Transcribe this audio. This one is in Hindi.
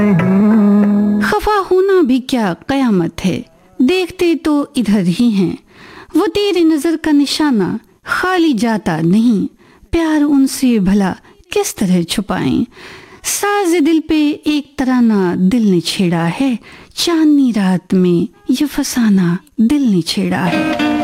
खफा होना भी क्या कयामत है, देखते तो इधर ही हैं, वो तेरी नजर का निशाना खाली जाता नहीं, प्यार उनसे भला किस तरह छुपाएं। साज दिल पे एक तराना दिल ने छेड़ा है, चांदनी रात में ये फसाना दिल ने छेड़ा है।